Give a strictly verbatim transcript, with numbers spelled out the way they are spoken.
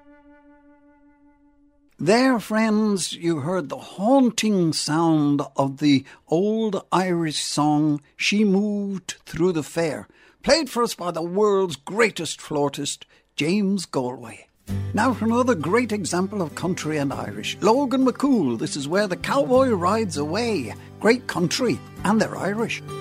There, friends, you heard the haunting sound of the old Irish song, She Moved Through the Fair, played for us by the world's greatest flautist, James Galway. Now for another great example of country and Irish. Logan McCool, This Is Where the Cowboy Rides Away. Great country, and they're Irish.